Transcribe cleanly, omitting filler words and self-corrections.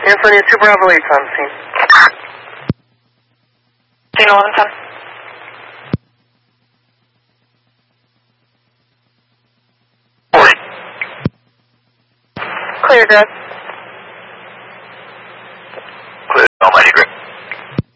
Anthony, 2 Bravo 8 on scene. Scene 1110. Clear, good.